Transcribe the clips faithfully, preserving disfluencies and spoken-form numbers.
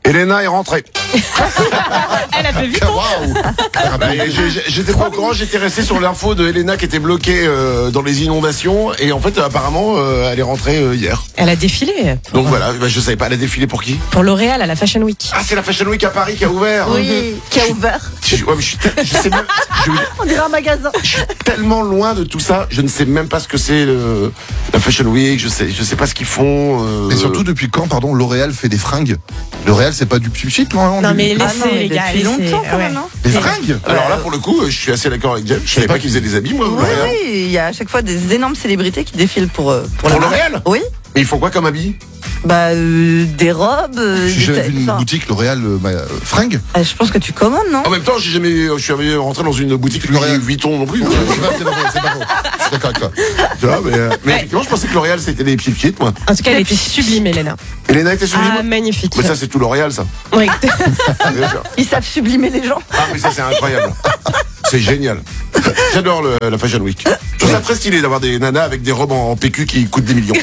Elena est rentrée. Elle a fait vite. Waouh. Ah bah, j'ai- J'étais pas au courant, j'étais resté sur l'info de Elena qui était bloquée euh, dans les inondations. Et en fait, apparemment, euh, elle est rentrée euh, hier. Elle a défilé. Donc voilà, bah, je savais pas, elle a défilé pour qui? Pour L'Oréal à la Fashion Week. Ah, c'est la Fashion Week à Paris qui a ouvert. Oui, qui a ouvert. Je, ouais, mais je, suis tel- je sais même, je, On dirait un magasin. je suis tellement loin de tout ça, je ne sais même pas ce que c'est le, la Fashion Week, je sais, je sais pas ce qu'ils font. Euh, Et surtout, depuis quand, pardon, L'Oréal fait des fringues? L'Oréal, c'est pas du pchit, non? Non mais laissez Ah non, mais les gars, depuis laissez. longtemps quand Ouais. même, hein. Des fringues? Alors là, pour le coup, je suis assez d'accord avec James. Je savais pas qu'ils faisaient des habits, moi, Oui, L'Oréal. oui, il y a à chaque fois des énormes célébrités qui défilent pour, euh, pour, Pour la L'Oréal? marque. Oui. Mais ils font quoi comme habits? Bah, euh, des robes. euh, J'ai des jamais ta- vu une enfin, boutique L'Oréal euh, bah, euh, fringues. euh, je pense que tu commandes, non? En même temps, j'ai jamais, je suis jamais rentré dans une boutique L'Oréal. Louis Vuitton non plus. C'est pas, c'est pas faux, c'est pas faux. Je suis d'accord avec toi. Tu vois, mais, euh, mais effectivement, je pensais que L'Oréal c'était des pieds pieds, moi. En tout cas, elle était sublime, Elena. Elena était sublime. Ah, magnifique. Mais ça, c'est tout L'Oréal, ça. Oui. Bien sûr. Ils savent sublimer les gens. Ah, mais ça, c'est incroyable. C'est génial. J'adore le- la Fashion Week. Je trouve ça très stylé d'avoir des nanas avec des robes en P Q qui coûtent des millions.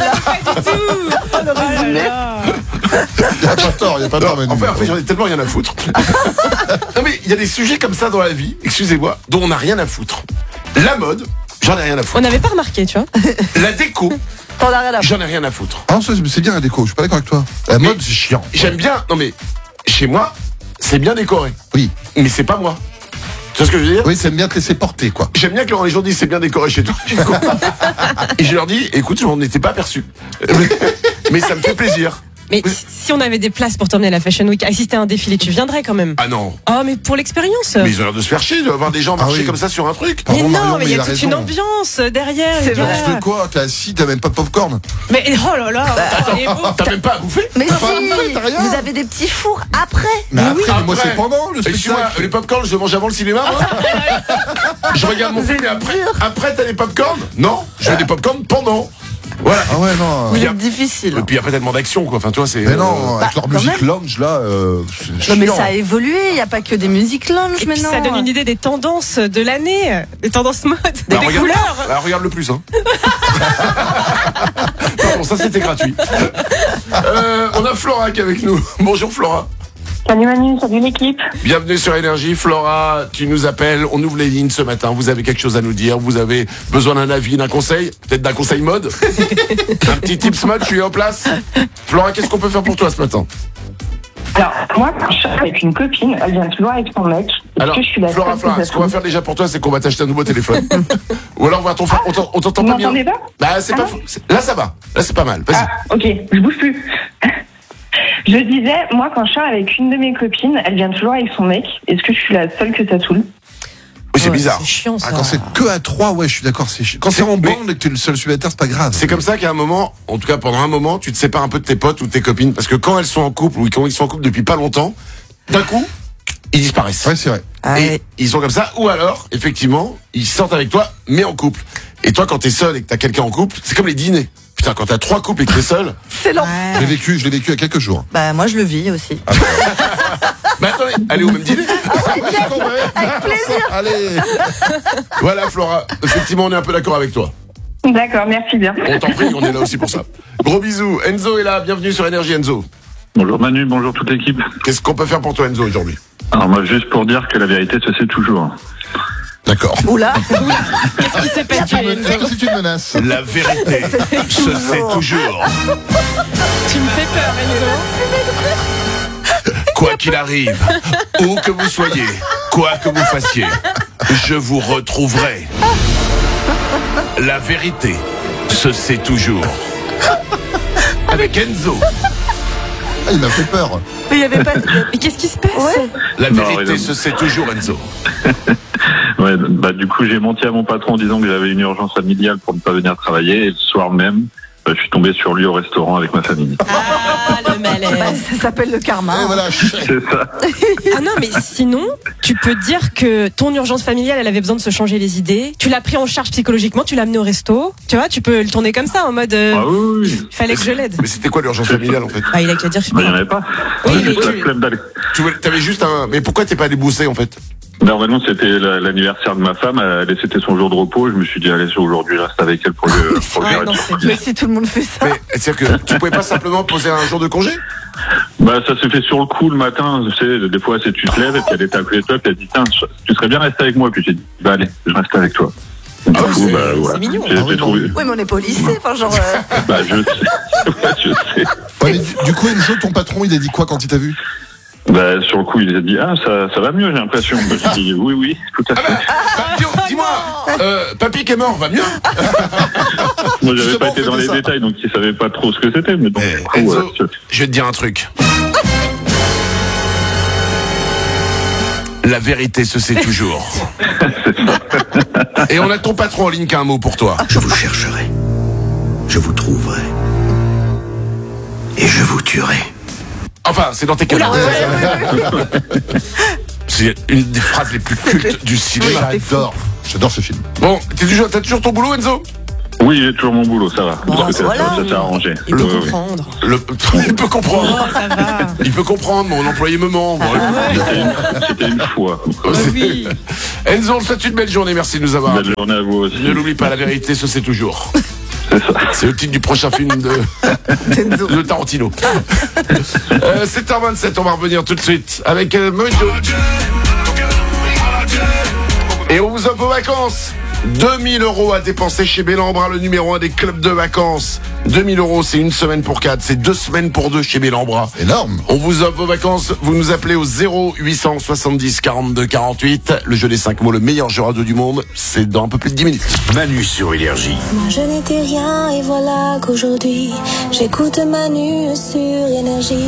Le résumé. Il n'y a pas tort, il n'y a pas tort, Manu. Enfin, en fait, j'en ai tellement rien à foutre. Non, mais il y a des sujets comme ça dans la vie, excusez-moi, dont on n'a rien à foutre. La mode, j'en ai rien à On foutre. n'avait pas remarqué, tu vois. La déco, T'en as rien à foutre. j'en ai rien à foutre. Ah non, ça, c'est bien la déco, je suis pas d'accord avec toi. La Mais- mode, c'est chiant. J'aime bien, non mais, chez moi, c'est bien décoré. Oui, Mais c'est pas moi. Tu vois ce que je veux dire? oui, c'est bien te laisser porter, quoi. J'aime bien que quand les gens disent c'est bien décoré chez toi. Et je leur dis, écoute, je m'en étais pas aperçu. Mais ça me fait plaisir. Mais si on avait des places pour t'emmener à la Fashion Week, assister à un défilé, tu viendrais quand même. Ah non. Oh, mais pour l'expérience. Mais ils ont l'air de se faire chier, de voir des gens Ah marcher oui. comme ça sur un truc. Mais Pardon, non, Marion, mais il mais y il a a toute raison. une ambiance derrière. C'est les gars. De quoi? T'es assis, t'as même pas de popcorn. Mais oh là là, il est beau. T'as même pas à bouffer? Mais T'as pas si, à faire, t'as rien. vous avez des petits fours après. Mais Mais après, oui. mais moi, Après. c'est pendant le Excuse-moi, spectacle. les popcorn, je le mange avant le cinéma, moi. Je regarde mon film et après, après t'as les popcorn? Non, je veux des popcorn pendant. Voilà. Ah ouais, non. Vous Bien. êtes difficile. Et puis après tellement d'action, quoi. Enfin, toi, c'est. Mais non, avec Bah, leur quand musique même. lounge, là, euh, c'est Non mais chiant. ça a évolué, il n'y a pas que des musiques lounge Et puis maintenant. ça donne une idée des tendances de l'année, des tendances mode, des Bah, regarde, couleurs. bah, regarde le plus, hein. Pardon, ça c'était gratuit. Euh, on a Flora qui est avec nous. Bonjour Flora. Salut Manu, salut l'équipe. Bienvenue sur Énergie. Flora, tu nous appelles. On ouvre les lignes ce matin. Vous avez quelque chose à nous dire. Vous avez besoin d'un avis, d'un conseil. Peut-être d'un conseil mode. Un petit tips mode, tu es en place. Flora, qu'est-ce qu'on peut faire pour toi ce matin? Alors, moi, quand je suis avec une copine, elle vient toujours avec son mec. Est-ce Alors, que je suis la Flora, seule Flora, qui ce qu'on va faire déjà pour toi, c'est qu'on va t'acheter un nouveau téléphone. Ou alors on va t'en faire. On t'en- on t'entend Vous pas bien. m'entendez pas? Bah, c'est Ah pas non fou. C'est- Là, ça va. Là, c'est pas mal. Vas-y. Ah, ok, je bouge plus. Je disais, moi, quand je sors avec une de mes copines, elle vient toujours avec son mec. Est-ce que je suis la seule que ça saoule? Oui, c'est Ouais, bizarre. C'est chiant ça. Ah, quand c'est que à trois, ouais, je suis d'accord. c'est chi- Quand c'est en Mais- bande et que t'es le seul célibataire, c'est pas grave. C'est comme ça qu'à un moment, en tout cas pendant un moment, tu te sépares un peu de tes potes ou de tes copines. Parce que quand elles sont en couple ou quand ils sont en couple depuis pas longtemps, d'un coup, ils disparaissent. Ouais, c'est vrai. Ah Et ouais. ils sont comme ça. Ou alors, effectivement, ils sortent avec toi, mais en couple. Et toi, quand t'es seul et que t'as quelqu'un en couple, c'est comme les dîners. Putain, quand t'as trois couples et que t'es seul. C'est l'enfer. Je l'ai vécu, je l'ai vécu il y a quelques jours. Bah moi je le vis aussi. Mais attendez, allez au même dîner. Avec plaisir. Allez. Voilà, Flora. Effectivement, on est un peu d'accord avec toi. D'accord, merci bien. On t'en prie, on est là aussi pour ça. Gros bisous. Enzo est là. Bienvenue sur Énergie, Enzo. Bonjour Manu, bonjour toute l'équipe. Qu'est-ce qu'on peut faire pour toi, Enzo, aujourd'hui? Alors moi juste pour dire que la vérité se sait toujours. D'accord. Oula. Qu'est-ce qui s'est passé? Est-ce que c'est une menace? La vérité se sait toujours. Tu me fais peur, Enzo. Quoi qu'il arrive, où que vous soyez, quoi que vous fassiez, je vous retrouverai. La vérité se sait toujours. Avec Enzo, Ah, il m'a fait peur. Mais il y avait pas. Mais qu'est-ce qui se passe? Ouais. la Non, vérité mais non. se sait toujours, Enzo. Ouais, bah du coup j'ai menti à mon patron en disant que j'avais une urgence familiale pour ne pas venir travailler et le soir même, bah, je suis tombé sur lui au restaurant avec ma famille. Ah, le Bah, malaise. ça s'appelle le karma. Et hein. voilà. C'est ça. Ah non, mais sinon, tu peux dire que ton urgence familiale, elle avait besoin de se changer les idées. Tu l'as pris en charge psychologiquement, tu l'as amené au resto. Tu vois, tu peux le tourner comme ça, en mode. euh, Ah oui, oui, oui. Il fallait que je l'aide. Mais c'était quoi l'urgence familiale, en fait? Bah, il a qu'à dire. Bah il n'y en avait pas. Oui, J'ai mais juste la tu- flemme d'aller. Tu voulais- t'avais juste un. Mais pourquoi t'es pas allé bosser, en fait? Bah vraiment c'était la- l'anniversaire de ma femme, elle, c'était son jour de repos, je me suis dit allez aujourd'hui je reste avec elle pour le pour le Ah, faire non, être c'est surprise. Mais si tout le monde fait ça. Mais c'est-à-dire que tu pouvais pas simplement poser un jour de congé? Bah, ça s'est fait sur le coup le matin. Tu sais, des fois, c'est tu te lèves et puis elle est appelée toi, puis elle dit tiens, tu serais bien resté avec moi. Puis j'ai dit bah allez, je reste avec toi. Du Ah, coup, c'est- bah voilà. c'est mignon. J'ai, Ah j'ai oui, trouvé. Oui, mais on n'est pas au lycée, enfin genre. euh, Bah je sais, ouais, je sais. Ouais, mais du, du coup, Enzo, ton patron, il a dit quoi quand il t'a vu? Bah sur le coup, il a dit ah ça, ça va mieux, j'ai l'impression. Bah, j'ai dit oui, oui, tout à fait. Bah, dis- dis-moi, euh, papy qui est mort va mieux? Moi, j'avais Justement, pas été dans faites les ça. détails, donc il savait pas trop ce que c'était. Mais donc, Eh, du coup, Enzo, ouais, je- je vais te dire un truc. La vérité se sait toujours. Et on a ton patron en ligne qui a un mot pour toi. Je vous chercherai, je vous trouverai, et je vous tuerai. Enfin, c'est dans tes canaux. C'est une des phrases les plus cultes du cinéma. J'adore. J'adore ce film. Bon, t'es toujours, t'as toujours ton boulot, Enzo? Oui, j'ai toujours mon boulot, ça va. Bon, Parce que ça- voilà. ça s'est arrangé. Il peut Ouais, ouais. comprendre. Le... Il peut comprendre. Oh, ça va. Il peut comprendre, mon employé me ment. Bon, C'était une, c'était une fois. c'est- Oui. Enzo, on te souhaite une belle journée, merci de nous avoir. Belle journée à vous aussi. Ne l'oublie pas, la vérité se sait toujours. C'est ça. C'est le titre du prochain film de, de Tarantino. Euh, sept heures vingt-sept, on va revenir tout de suite avec euh, Mojo. Et on vous offre vos vacances. deux mille euros à dépenser chez Bellambra, le numéro un des clubs de vacances. deux mille euros, c'est une semaine pour quatre, c'est deux semaines pour deux chez Bellambra. Énorme. On vous offre vos vacances, vous nous appelez au zéro huit cent soixante-dix quarante-deux quarante-huit. Le jeu des cinq mots, le meilleur jeu radio du monde, c'est dans un peu plus de dix minutes. Manu sur Énergie. Moi je n'étais rien et voilà qu'aujourd'hui j'écoute Manu sur Énergie.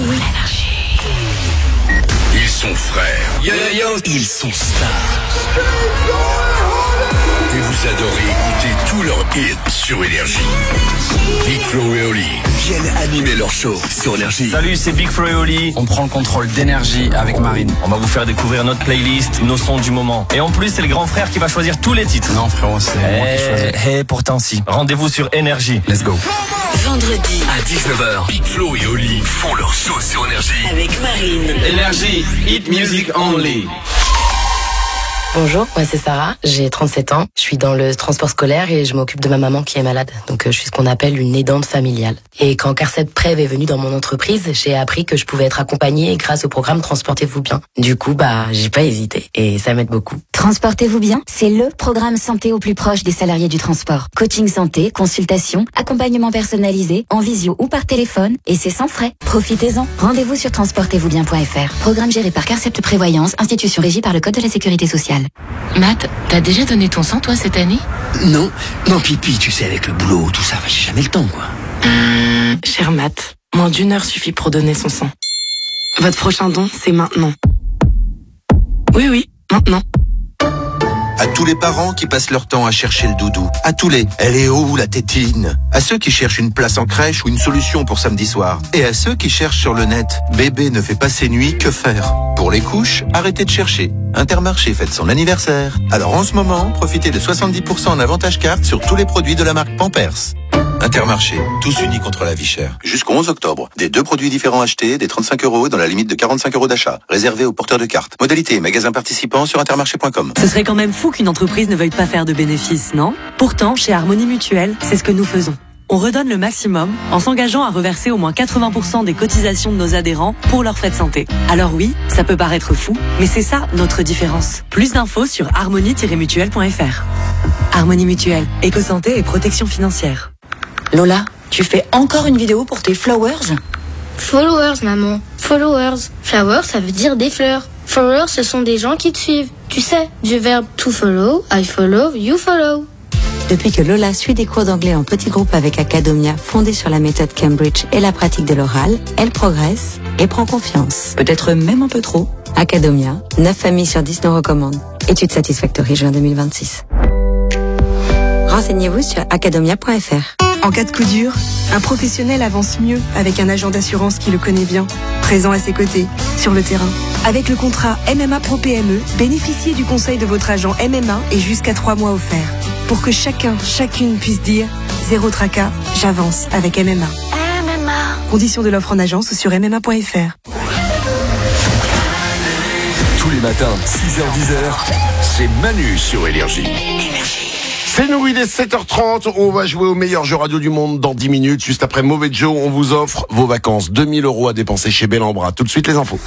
Ils sont frères. Yo, yo, yo. Ils sont stars. Et vous adorez écouter tous leurs hits sur Énergie. Big Flo et Oli viennent animer leur show sur Énergie. Salut, c'est Big Flo et Oli. On prend le contrôle d'énergie avec Marine. On va vous faire découvrir notre playlist, nos sons du moment. Et en plus, c'est le grand frère qui va choisir tous les titres. Non, frérot, c'est moi qui choisis. Eh, pourtant si. Rendez-vous sur Énergie. Let's go. Vendredi À dix-neuf heures, Big Flo et Oli font leur show sur Énergie. avec Marine. Énergie, hit music only. Bonjour, moi c'est Sarah, j'ai trente-sept ans, je suis dans le transport scolaire et je m'occupe de ma maman qui est malade. Donc euh, je suis ce qu'on appelle une aidante familiale. Et quand Carcet Prev est venu dans mon entreprise, j'ai appris que je pouvais être accompagnée grâce au programme Transportez-vous bien. Du coup, bah j'ai pas hésité et ça m'aide beaucoup. Transportez-vous bien, c'est le programme santé au plus proche des salariés du transport. Coaching santé, consultation, accompagnement personnalisé, en visio ou par téléphone, et c'est sans frais. Profitez-en. Rendez-vous sur transportez vous bien point f r. Programme géré par Carcept Prévoyance, institution régie par le Code de la Sécurité sociale. Matt, t'as déjà donné ton sang toi cette année? Non, non, pipi, tu sais, avec le boulot, tout ça, j'ai jamais le temps, quoi. Cher Matt, moins d'une heure suffit pour donner son sang. Votre prochain don, c'est maintenant. Oui, oui, maintenant. À tous les parents qui passent leur temps à chercher le doudou. À tous les « elle est où la tétine ?» À ceux qui cherchent une place en crèche ou une solution pour samedi soir. Et à ceux qui cherchent sur le net « bébé ne fait pas ses nuits, que faire ?» Pour les couches, arrêtez de chercher. Intermarché fête son anniversaire. Alors en ce moment, profitez de soixante-dix pour cent en avantage carte sur tous les produits de la marque Pampers. Intermarché, tous unis contre la vie chère. Jusqu'au onze octobre, des deux produits différents achetés, des trente-cinq euros dans la limite de quarante-cinq euros d'achat. Réservé aux porteurs de cartes. Modalité, magasin participant sur intermarché point com. Ce serait quand même fou qu'une entreprise ne veuille pas faire de bénéfices, non? Pourtant, chez Harmonie Mutuelle, c'est ce que nous faisons. On redonne le maximum en s'engageant à reverser au moins quatre-vingts pour cent des cotisations de nos adhérents pour leurs frais de santé. Alors oui, ça peut paraître fou, mais c'est ça notre différence. Plus d'infos sur harmonie tiret mutuelle point f r. Harmonie Mutuelle, éco-santé et protection financière. Lola, tu fais encore une vidéo pour tes flowers? Followers, maman. Followers. Flowers, ça veut dire des fleurs. Followers, ce sont des gens qui te suivent. Tu sais, du verbe to follow, I follow, you follow. Depuis que Lola suit des cours d'anglais en petit groupe avec Academia, fondée sur la méthode Cambridge et la pratique de l'oral, elle progresse et prend confiance. Peut-être même un peu trop. Academia, neuf familles sur dix nous recommandent. Étude Satisfactory, juin deux mille vingt-six. Renseignez-vous sur academia point f r. En cas de coup dur, un professionnel avance mieux avec un agent d'assurance qui le connaît bien, présent à ses côtés, sur le terrain. Avec le contrat M M A Pro P M E, bénéficiez du conseil de votre agent M M A et jusqu'à trois mois offerts. Pour que chacun, chacune puisse dire « Zéro tracas, j'avance avec M M A ». M M A. Conditions de l'offre en agence sur m m a point f r. Tous les matins, six heures dix, c'est Manu sur Énergie. C'est nous, il est sept heures trente, on va jouer au meilleur jeu radio du monde dans dix minutes. Juste après Mauvais Joe, on vous offre vos vacances. deux mille euros à dépenser chez Bellambra. Tout de suite les infos.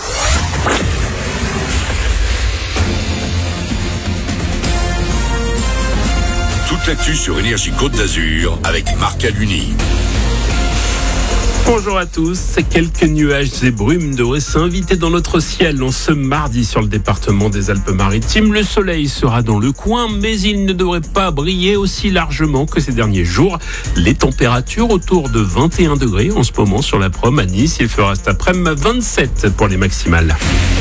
Toute l'actu sur Énergie Côte d'Azur avec Marc Aluni. Bonjour à tous. Quelques nuages et brumes devraient s'inviter dans notre ciel en ce mardi sur le département des Alpes-Maritimes. Le soleil sera dans le coin, mais il ne devrait pas briller aussi largement que ces derniers jours. Les températures autour de vingt et un degrés en ce moment sur la prom à Nice. Il fera cet après-midi vingt-sept pour les maximales.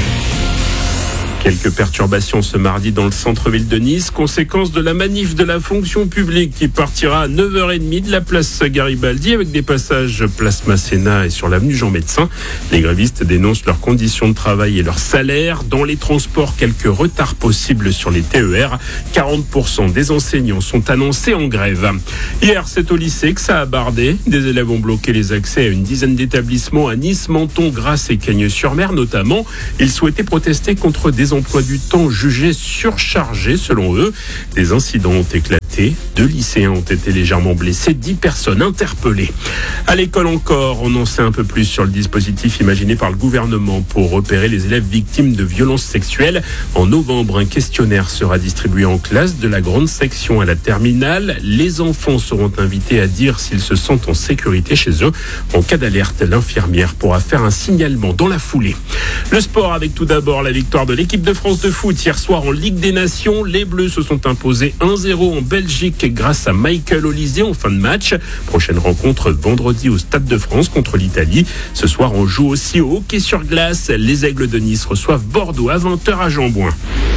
Quelques perturbations ce mardi dans le centre-ville de Nice, conséquence de la manif de la fonction publique qui partira à neuf heures trente de la place Garibaldi avec des passages place Masséna et sur l'avenue Jean Médecin. Les grévistes dénoncent leurs conditions de travail et leur salaire. Dans les transports, quelques retards possibles sur les T E R. quarante pour cent des enseignants sont annoncés en grève. Hier, c'est au lycée que ça a bardé. Des élèves ont bloqué les accès à une dizaine d'établissements à Nice, Menton, Grasse et Cagnes-sur-Mer notamment. Ils souhaitaient protester contre des emplois du temps jugés surchargés selon eux. Des incidents ont éclaté. Deux lycéens ont été légèrement blessés. Dix personnes interpellées. À l'école encore, on en sait un peu plus sur le dispositif imaginé par le gouvernement pour repérer les élèves victimes de violences sexuelles. En novembre, un questionnaire sera distribué en classe de la grande section à la terminale. Les enfants seront invités à dire s'ils se sentent en sécurité chez eux. En cas d'alerte, l'infirmière pourra faire un signalement dans la foulée. Le sport avec tout d'abord la victoire de l'équipe de France de foot hier soir en Ligue des Nations. Les Bleus se sont imposés un zéro en Belgique grâce à Michael Olise en fin de match. Prochaine rencontre vendredi au Stade de France contre l'Italie. Ce soir, on joue aussi au hockey sur glace. Les Aigles de Nice reçoivent Bordeaux à vingt heures à Jambouin.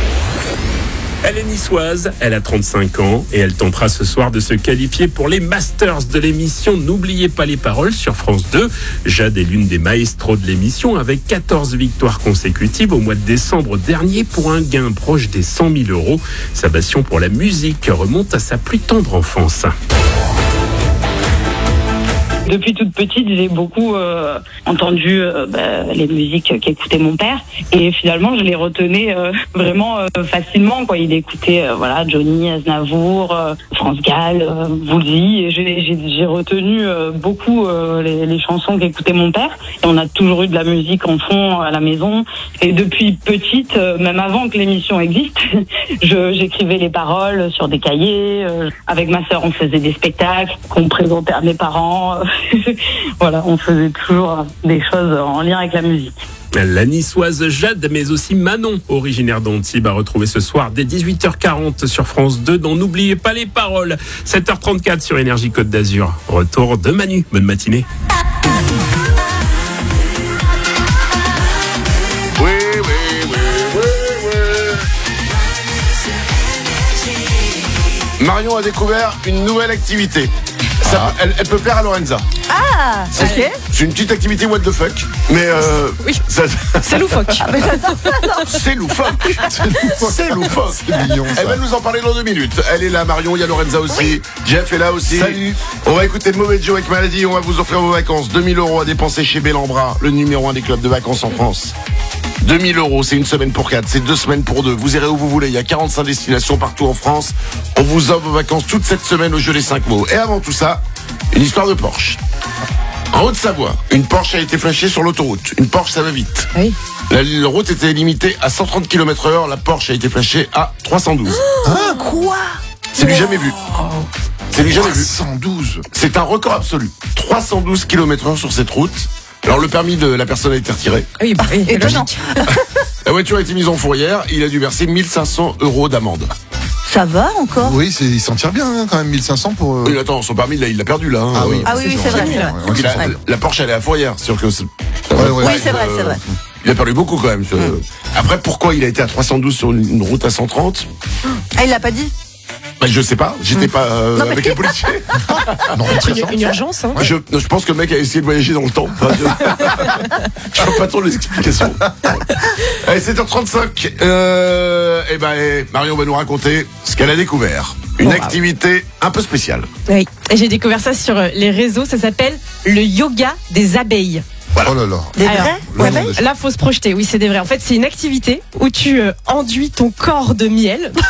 Elle est niçoise, elle a trente-cinq ans et elle tentera ce soir de se qualifier pour les Masters de l'émission N'oubliez pas les paroles sur France deux. Jade est l'une des maestros de l'émission avec quatorze victoires consécutives au mois de décembre dernier pour un gain proche des cent mille euros. Sa passion pour la musique remonte à sa plus tendre enfance. Depuis toute petite, j'ai beaucoup euh, entendu euh, bah, les musiques qu'écoutait mon père et finalement je les retenais euh, vraiment euh, facilement. Quoi. Il écoutait euh, voilà Johnny, Aznavour, euh, France Gall, euh, Woolsey et j'ai, j'ai, j'ai retenu euh, beaucoup euh, les, les chansons qu'écoutait mon père. Et on a toujours eu de la musique en fond à la maison et depuis petite, euh, même avant que l'émission existe, je, j'écrivais les paroles sur des cahiers. Euh, avec ma sœur, on faisait des spectacles qu'on présentait à mes parents. Euh, voilà, on faisait toujours des choses en lien avec la musique. La niçoise Jade, mais aussi Manon, originaire d'Antibes, à retrouver ce soir dès dix-huit heures quarante sur France deux. Dont n'oubliez pas les paroles. sept heures trente-quatre sur Énergie Côte d'Azur. Retour de Manu. Bonne matinée. Oui, oui, oui, oui, oui. Marion a découvert une nouvelle activité. Ça, ah. elle, elle peut plaire à Lorenza. Ah, c'est, ok. C'est une petite activité what the fuck, mais euh, oui. Ça, c'est loufoque. Ah, mais c'est loufoque. C'est loufoque. C'est loufoque. C'est mignon. Ça. Elle va nous en parler dans deux minutes. Elle est là, Marion. Il y a Lorenza aussi. Oui. Jeff est là aussi. Salut. On va écouter Mauvais Joe avec Maladie. On va vous offrir vos vacances. deux mille euros à dépenser chez Bellambra, le numéro un des clubs de vacances en France. deux mille euros, c'est une semaine pour quatre, c'est deux semaines pour deux. Vous irez où vous voulez, il y a quarante-cinq destinations partout en France. On vous offre vos vacances toute cette semaine au jeu des cinq mots. Et avant tout ça, une histoire de Porsche. En Haute-Savoie, une Porsche a été flashée sur l'autoroute. Une Porsche, ça va vite. Oui. La, la route était limitée à cent trente kilomètres heure, la Porsche a été flashée à trois cent douze. Hein, quoi? C'est du jamais vu. C'est du jamais vu. trois cent douze. C'est un record absolu. trois cent douze kilomètres heure sur cette route. Alors le permis de la personne a été retiré. Oui, bah, oui, étonnant. La voiture a été mise en fourrière, il a dû verser mille cinq cents euros d'amende. Ça va encore? Oui, c'est, il s'en tire bien hein, quand même, mille cinq cents pour... Euh... Oui, attends, son permis, là, il l'a perdu, là. Hein. Ah oui, ah, oui, oui c'est vrai, c'est vrai. Donc, la, la Porsche, elle est à fourrière. C'est sûr que c'est... Ouais, ouais, oui, c'est vrai, euh, c'est vrai. Il a perdu beaucoup, quand même. Mmh. Après, pourquoi il a été à trois cent douze sur une, une route à cent trente? Ah, il l'a pas dit? Bah, je sais pas, j'étais mmh. pas euh, non, avec les policiers. Non, une, une urgence, hein. je, je pense que le mec a essayé de voyager dans le temps. Enfin, je vois pas trop les explications. Allez, sept heures trente-cinq. Euh, et ben, eh, Marion va nous raconter ce qu'elle a découvert. Une oh, activité un peu spéciale. Oui, et j'ai découvert ça sur les réseaux. Ça s'appelle le yoga des abeilles. Voilà. Oh là là. Des Alors, vrais ouais, là, faut se projeter. Oui, c'est des vrais. En fait, c'est une activité où tu euh, enduis ton corps de miel.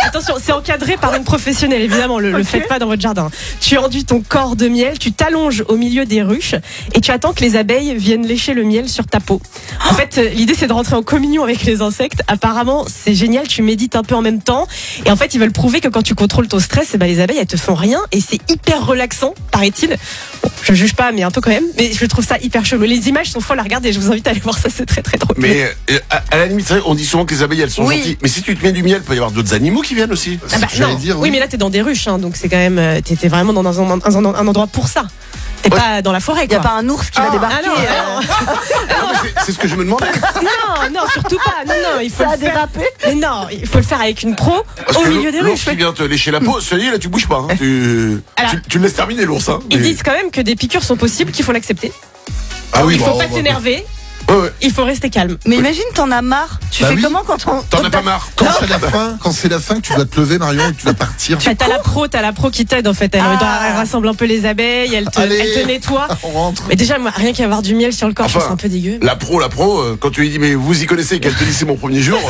attention, c'est encadré par une professionnelle, évidemment, le, okay. le faites pas dans votre jardin. Tu enduis ton corps de miel, tu t'allonges au milieu des ruches et tu attends que les abeilles viennent lécher le miel sur ta peau. En fait, l'idée c'est de rentrer en communion avec les insectes. Apparemment, c'est génial, tu médites un peu en même temps. Et en fait, ils veulent prouver que quand tu contrôles ton stress, eh ben, les abeilles, elles te font rien et c'est hyper relaxant, paraît-il. Bon, je juge pas, mais un peu quand même. Mais je trouve ça hyper chelou. Les images sont folles à regarder, je vous invite à aller voir ça, c'est très très drôle. Mais euh, à, à la limite, on dit souvent que les abeilles, elles sont oui. gentilles. Mais si tu te mets du miel, il peut y avoir d'autres animaux qui viennent aussi. Ah bah, non. Dire, oui. oui, mais là, t'es dans des ruches, hein, donc c'est quand même. T'es, t'es vraiment dans un, un, un, un endroit pour ça. T'es ouais. pas dans la forêt, quoi. Y a pas un ours qui ah, va débarquer. Ah non, euh... ah non, c'est, c'est ce que je me demandais. Non, non, surtout pas. Non, non, il faut ça le a faire. dérapé. Mais non, il faut le faire avec une pro Parce au milieu des ruches. L'ours qui vient te lécher la peau, ça y est, là, tu bouges pas. Hein. Tu, Alors, tu, tu le laisses terminer, l'ours. Hein, ils mais... disent quand même que des piqûres sont possibles, qu'il faut l'accepter. Ah oui, il faut bah, pas bah, s'énerver. Ouais, ouais. Il faut rester calme. Mais imagine, t'en as marre. Tu bah fais oui. comment quand on. T'en as pas marre. Quand non. c'est la fin, quand c'est la fin que tu dois te lever, Marion, et que tu dois partir. Tu t'as la pro, t'as la pro qui t'aide en fait. Elle, ah. elle rassemble un peu les abeilles, elle te, Allez, elle te nettoie. On rentre. Mais déjà, moi, rien qu'avoir du miel sur le corps, enfin, je trouve c'est un peu dégueu. La pro, la pro, euh, quand tu lui dis mais vous y connaissez, qu'elle te dit c'est mon premier jour.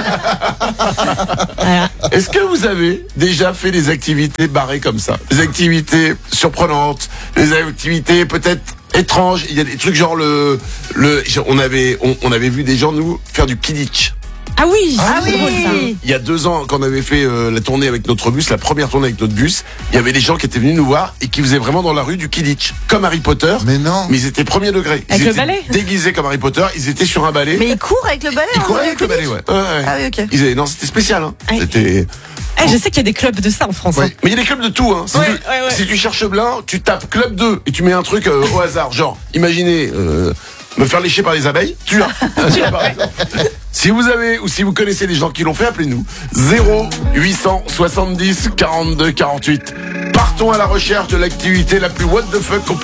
voilà. Est-ce que vous avez déjà fait des activités barrées comme ça, des activités surprenantes, des activités peut-être étrange, il y a des trucs genre le le on avait on, on avait vu des gens nous faire du kidditch. Ah oui, ah oui. Drôle, ça. Il y a deux ans, quand on avait fait euh, la tournée avec notre bus, la première tournée avec notre bus, il y avait des gens qui étaient venus nous voir et qui faisaient vraiment dans la rue du kidditch, comme Harry Potter. Mais non. Mais ils étaient premier degré. Ils avec étaient le balai. déguisés comme Harry Potter. Ils étaient sur un balai. Mais ils courent avec le balai. Ils couraient avec le balai, ouais. ouais, ouais. Ah oui, ok. Ils avaient, non, c'était spécial. Hein. Ah, c'était. Eh, je sais qu'il y a des clubs de ça en France. Ouais. Hein. Mais il y a des clubs de tout. Hein. Si, ouais, tu, ouais, ouais. si tu cherches blanc, tu tapes club deux et tu mets un truc euh, au hasard. Genre, imaginez euh, me faire lécher par les abeilles. Tu l'as. tu l'as par exemple. Si vous avez ou si vous connaissez des gens qui l'ont fait, appelez-nous. zéro huit cent soixante-dix quarante-deux quarante-huit. Partons à la recherche de l'activité la plus what the fuck qu'on puisse